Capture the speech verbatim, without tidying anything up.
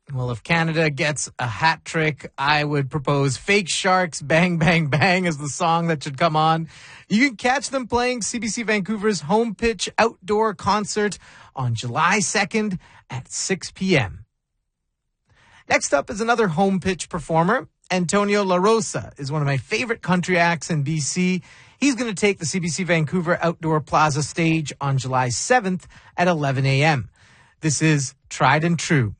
Well, if Canada gets a hat trick, I would propose Fake Sharks, Bang, Bang, Bang as the song that should come on. You can catch them playing C B C Vancouver's Home Pitch Outdoor Concert on July second at six p.m. Next up is another home pitch performer. Antonio La Rosa is one of my favorite country acts in B C. He's going to take the C B C Vancouver Outdoor Plaza stage on July seventh at eleven a.m. This is Tried and True.